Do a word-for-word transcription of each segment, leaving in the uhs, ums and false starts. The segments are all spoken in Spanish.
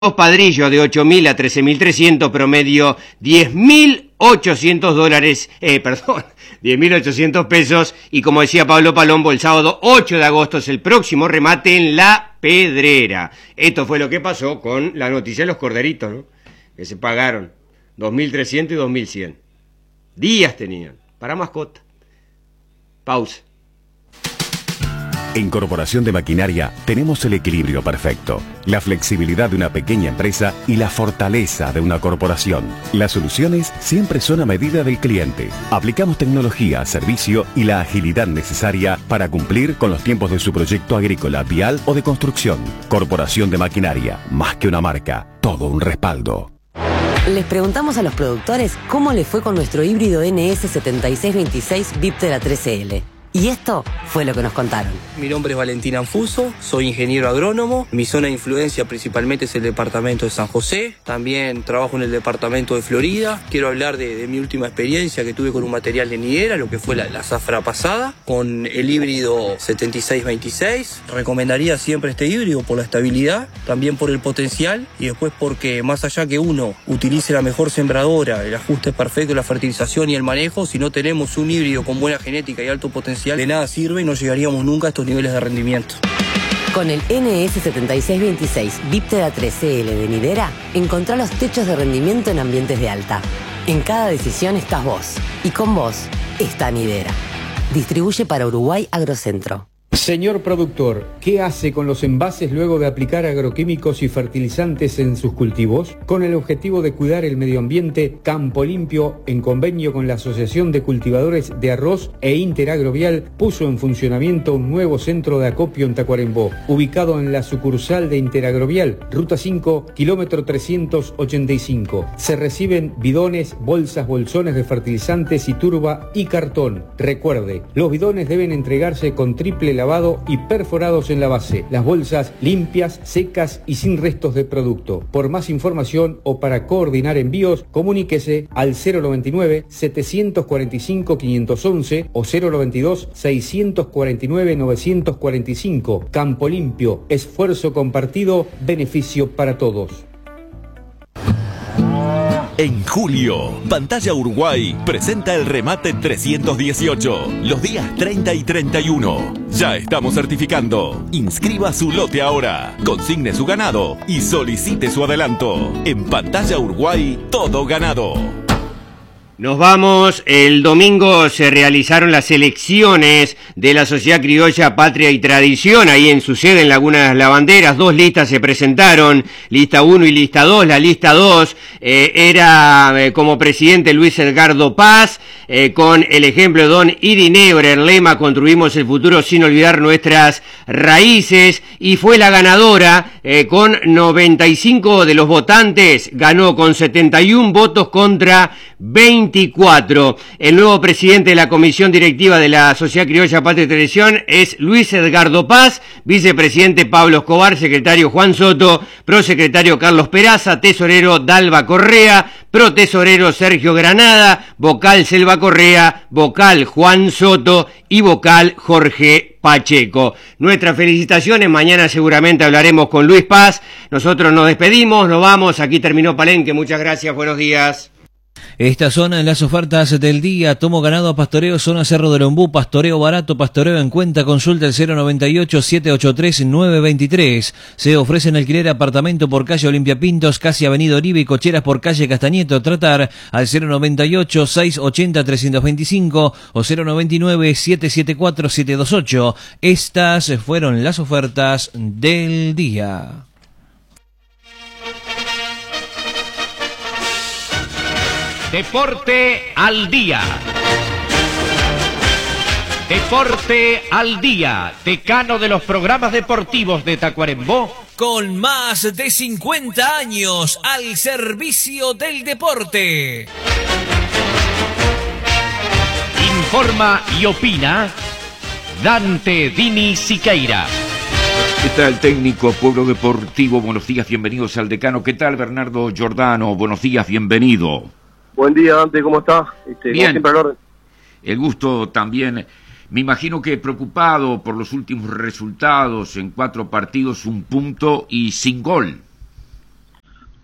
Padrillo de ocho mil a trece mil trescientos, promedio diez mil ochocientos dólares, eh, perdón, diez mil ochocientos pesos. Y como decía Pablo Palombo, el sábado ocho de agosto es el próximo remate en La Pedrera. Esto fue lo que pasó con la noticia de los corderitos, ¿no? Que se pagaron dos mil trescientos y dos mil cien. Días tenían para mascota. Pausa. En Corporación de Maquinaria tenemos el equilibrio perfecto, la flexibilidad de una pequeña empresa y la fortaleza de una corporación. Las soluciones siempre son a medida del cliente. Aplicamos tecnología, servicio y la agilidad necesaria para cumplir con los tiempos de su proyecto agrícola, vial o de construcción. Corporación de Maquinaria, más que una marca, todo un respaldo. Les preguntamos a los productores cómo les fue con nuestro híbrido N S setenta y seis veintiséis Viptera trece L. Y esto fue lo que nos contaron. Mi nombre es Valentín Anfuso, soy ingeniero agrónomo. Mi zona de influencia principalmente es el departamento de San José. También trabajo en el departamento de Florida. Quiero hablar de, de mi última experiencia que tuve con un material de nidera, lo que fue la, la zafra pasada, con el híbrido setenta y seis veintiséis. Recomendaría siempre este híbrido por la estabilidad, también por el potencial y después porque más allá que uno utilice la mejor sembradora, el ajuste perfecto, la fertilización y el manejo, si no tenemos un híbrido con buena genética y alto potencial, de nada sirve y no llegaríamos nunca a estos niveles de rendimiento. Con el N S setenta y seis veintiséis Viptera trece L de nidera, encontrá los techos de rendimiento en ambientes de alta. En cada decisión estás vos, y con vos está Nidera. Distribuye para Uruguay Agrocentro. Señor productor, ¿qué hace con los envases luego de aplicar agroquímicos y fertilizantes en sus cultivos? Con el objetivo de cuidar el medio ambiente, Campo Limpio, en convenio con la Asociación de Cultivadores de Arroz e Interagrovial, puso en funcionamiento un nuevo centro de acopio en Tacuarembó, ubicado en la sucursal de Interagrovial, Ruta cinco, kilómetro trescientos ochenta y cinco. Se reciben bidones, bolsas, bolsones de fertilizantes y turba y cartón. Recuerde, los bidones deben entregarse con triple lavado y perforados en la base. Las bolsas limpias, secas y sin restos de producto. Por más información o para coordinar envíos, comuníquese al cero noventa y nueve, setecientos cuarenta y cinco, quinientos once o cero noventa y dos, seiscientos cuarenta y nueve, novecientos cuarenta y cinco. Campo Limpio, esfuerzo compartido, beneficio para todos. En julio, Pantalla Uruguay presenta el remate trescientos dieciocho, los días treinta y treinta y uno. Ya estamos certificando. Inscriba su lote ahora, consigne su ganado y solicite su adelanto. En Pantalla Uruguay, todo ganado. Nos vamos. El domingo se realizaron las elecciones de la Sociedad Criolla Patria y Tradición, ahí en su sede en Laguna de las Lavanderas. Dos listas se presentaron, lista uno y lista dos. La lista dos eh, era eh, como presidente Luis Edgardo Paz, eh, con el ejemplo de don Irineo, el lema "Construimos el futuro sin olvidar nuestras raíces", y fue la ganadora eh, con noventa y cinco de los votantes, ganó con setenta y uno votos contra veinticuatro. El nuevo presidente de la comisión directiva de la Sociedad Criolla Patria y Tradición es Luis Edgardo Paz, vicepresidente Pablo Escobar, secretario Juan Soto, prosecretario Carlos Peraza, tesorero Dalva Correa, protesorero Sergio Granada, vocal Selva Correa, vocal Juan Soto y vocal Jorge Pacheco. Nuestras felicitaciones. Mañana seguramente hablaremos con Luis Paz. Nosotros nos despedimos, nos vamos. Aquí terminó Palenque. Muchas gracias, buenos días. Estas son las ofertas del día. Tomo ganado a pastoreo, zona Cerro del Ombú, pastoreo barato, pastoreo en cuenta. Consulta el cero noventa y ocho, setecientos ochenta y tres, novecientos veintitrés. Se ofrecen alquiler apartamento por calle Olimpia Pintos, casi Avenida Oribe, y cocheras por calle Castañeto. Tratar al cero noventa y ocho, seiscientos ochenta, trescientos veinticinco o cero noventa y nueve, setecientos setenta y cuatro, setecientos veintiocho. Estas fueron las ofertas del día. Deporte al día. Deporte al día, decano de los programas deportivos de Tacuarembó. Con más de cincuenta años al servicio del deporte. Informa y opina Dante Dini Siqueira. ¿Qué tal, técnico Pueblo Deportivo? Buenos días, bienvenidos al decano. ¿Qué tal, Bernardo Giordano? Buenos días, bienvenido. Buen día, Dante, ¿cómo estás? Este, Bien, siempre al orden. El gusto también. Me imagino que preocupado por los últimos resultados en cuatro partidos, un punto y sin gol.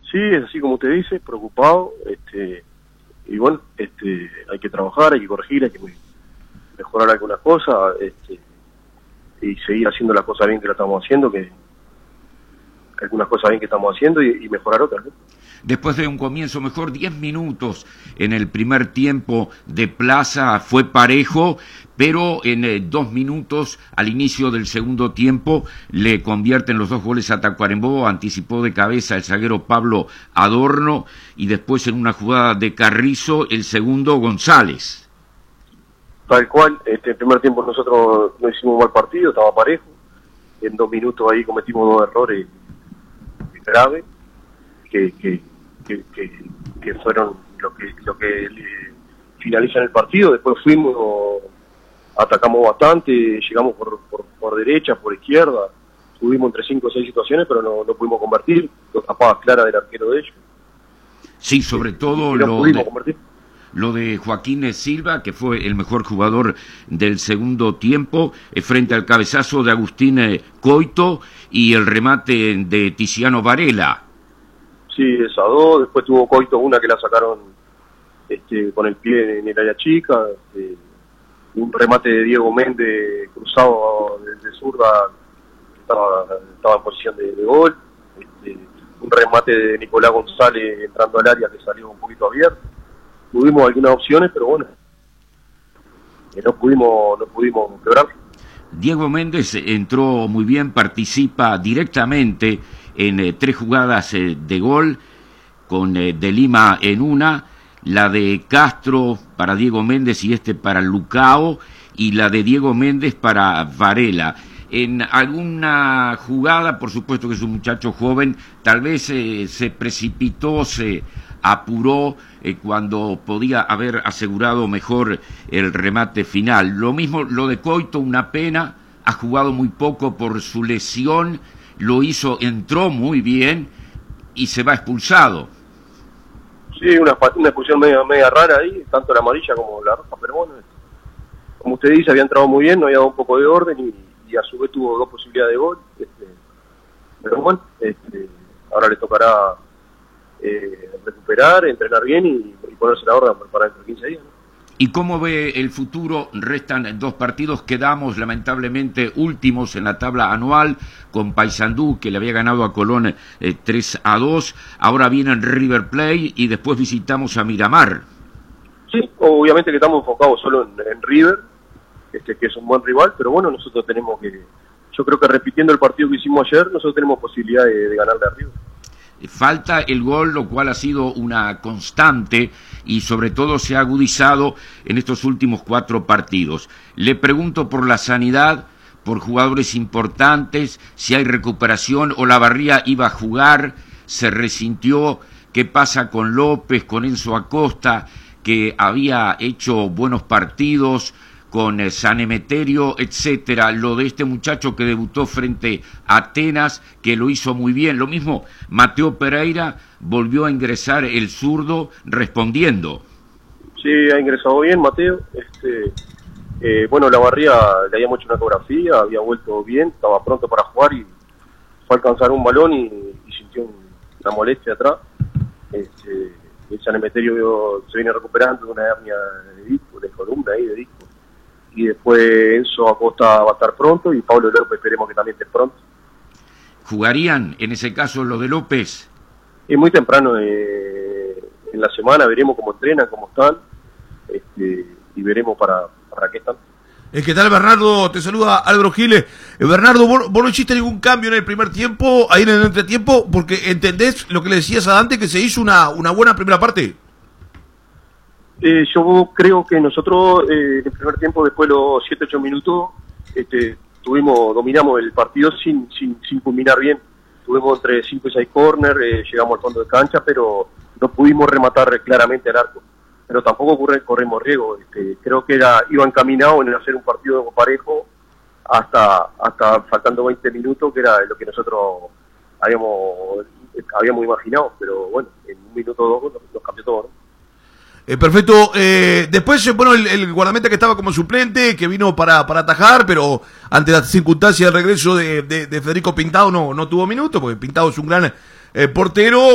Sí, es así como usted dice, preocupado, este, y bueno, este, hay que trabajar, hay que corregir, hay que mejorar algunas cosas, este, y seguir haciendo las cosas bien que lo estamos haciendo, que, que algunas cosas bien que estamos haciendo y, y mejorar otras, ¿no? Después de un comienzo mejor, diez minutos en el primer tiempo de Plaza fue parejo, pero en eh, dos minutos al inicio del segundo tiempo le convierten los dos goles a Tacuarembó, anticipó de cabeza el zaguero Pablo Adorno y después en una jugada de Carrizo el segundo González. Tal cual, este, el primer tiempo nosotros no hicimos un mal partido, estaba parejo, en dos minutos ahí cometimos dos errores graves que, que, que, que, que fueron lo que, lo que eh, finalizan el partido. Después fuimos, atacamos bastante, llegamos por, por, por derecha, por izquierda, tuvimos entre cinco o seis situaciones, pero no, no pudimos convertir, dos tapadas claras del arquero de ellos. Sí, sobre todo no lo pudimos de, convertir. lo de Joaquín Silva, que fue el mejor jugador del segundo tiempo, eh, frente al cabezazo de Agustín eh, Coito y el remate de Tiziano Varela. Sí, esa dos, después tuvo Coito una que la sacaron este, con el pie en el área chica, este, un remate de Diego Méndez cruzado desde zurda, estaba, estaba en posición de, de gol, este, un remate de Nicolás González entrando al área que salió un poquito abierto. Tuvimos algunas opciones, pero bueno, eh, no pudimos, no pudimos quebrar. Diego Méndez entró muy bien, participa directamente en eh, tres jugadas eh, de gol, con eh, De Lima en una, la de Castro para Diego Méndez y este para Lucao, y la de Diego Méndez para Varela. En alguna jugada, por supuesto que es un muchacho joven, tal vez eh, se precipitó, se apuró eh, cuando podía haber asegurado mejor el remate final. Lo mismo lo de Coito, una pena, ha jugado muy poco por su lesión, lo hizo, entró muy bien y se va expulsado. Sí, una, una expulsión media, media rara ahí, tanto la amarilla como la roja, pero bueno, como usted dice, había entrado muy bien, no había dado un poco de orden y, y a su vez tuvo dos posibilidades de gol, este, pero bueno, este, ahora le tocará eh, recuperar, entrenar bien y, y ponerse la orden para dentro de quince días, ¿no? ¿Y cómo ve el futuro? Restan dos partidos, quedamos lamentablemente últimos en la tabla anual con Paysandú, que le había ganado a Colón eh, tres a dos, ahora viene River Plate y después visitamos a Miramar. Sí, obviamente que estamos enfocados solo en, en River, este, que es un buen rival, pero bueno, nosotros tenemos que, yo creo que repitiendo el partido que hicimos ayer, nosotros tenemos posibilidad de, de ganarle a River. Falta el gol, lo cual ha sido una constante y sobre todo se ha agudizado en estos últimos cuatro partidos. Le pregunto por la sanidad, por jugadores importantes, si hay recuperación. Olavarría iba a jugar, se resintió. ¿Qué pasa con López, con Enzo Acosta, que había hecho buenos partidos, con eh, San Emeterio, etcétera? Lo de este muchacho que debutó frente a Atenas, que lo hizo muy bien. Lo mismo, Mateo Pereira volvió a ingresar el zurdo respondiendo. Sí, ha ingresado bien Mateo. Este, eh, bueno, Olavarría le habíamos hecho una ecografía, había vuelto bien, estaba pronto para jugar y fue a alcanzar un balón y, y sintió un, una molestia atrás. Este, el San Emeterio se viene recuperando de una hernia de disco, de columna ahí de disco. Y después Enzo Acosta va a estar pronto y Pablo López esperemos que también esté pronto. ¿Jugarían en ese caso los de López? Es muy temprano eh, en la semana, veremos cómo entrenan, cómo están, este, y veremos para, para qué están. Eh, ¿Qué tal, Bernardo? Te saluda Álvaro Giles. Eh, Bernardo, ¿vos, vos no hiciste ningún cambio en el primer tiempo, ahí en el entretiempo, porque entendés lo que le decías a Dante, que se hizo una, una buena primera parte? Eh, yo creo que nosotros eh, en el primer tiempo, después de los siete ocho minutos, este, tuvimos, dominamos el partido sin, sin, sin culminar bien. Tuvimos entre cinco y seis corners, eh, llegamos al fondo de cancha, pero no pudimos rematar claramente al arco. Pero tampoco ocurre, corremos riesgo. Este, creo que era, iba encaminado en hacer un partido parejo hasta, hasta faltando veinte minutos, que era lo que nosotros habíamos, habíamos imaginado. Pero bueno, en un minuto o dos nos, nos cambió todo, ¿no? Eh, perfecto. Eh, después, bueno, el, el guardameta que estaba como suplente, que vino para, para atajar, pero ante la circunstancia del regreso de, de, de Federico Pintado no, no tuvo minutos, porque Pintado es un gran eh, portero.